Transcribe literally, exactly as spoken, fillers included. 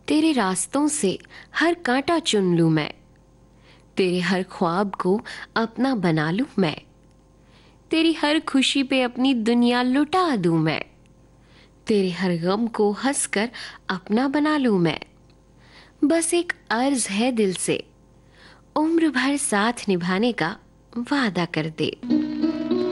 तेरे रास्तों से हर कांटा चुन लूं मैं, तेरे हर ख्वाब को अपना बना लूं मैं, तेरी हर खुशी पे अपनी दुनिया लुटा दूं मैं, तेरे हर गम को हंसकर अपना बना लूं मैं। बस एक अर्ज है दिल से, उम्र भर साथ निभाने का वादा कर दे।